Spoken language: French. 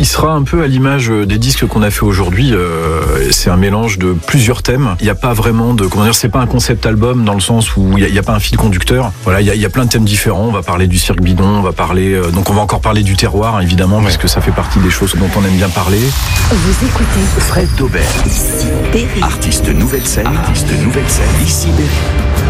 Il sera un peu à l'image des disques qu'on a fait aujourd'hui. C'est un mélange de plusieurs thèmes. Il n'y a pas vraiment de, c'est pas un concept album dans le sens où il n'y a pas un fil conducteur. Voilà, il y a plein de thèmes différents. On va parler du cirque bidon, on va encore parler du terroir, évidemment, parce que ça fait partie des choses dont on aime bien parler. Vous écoutez Fred Daubert, ici Berry. artiste nouvelle scène, ici Berry.